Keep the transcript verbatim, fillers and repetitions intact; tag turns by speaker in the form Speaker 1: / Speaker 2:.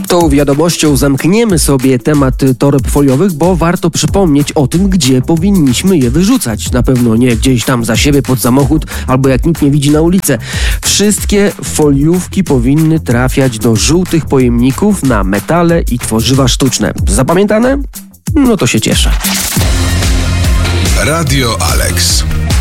Speaker 1: Tą wiadomością zamkniemy sobie temat toreb foliowych, bo warto przypomnieć o tym, gdzie powinniśmy je wyrzucać. Na pewno nie gdzieś tam za siebie pod samochód albo jak nikt nie widzi na ulicę. Wszystkie foliówki powinny trafiać do żółtych pojemników na metale i tworzywa sztuczne. Zapamiętane? No to się cieszę.
Speaker 2: Radio Alex.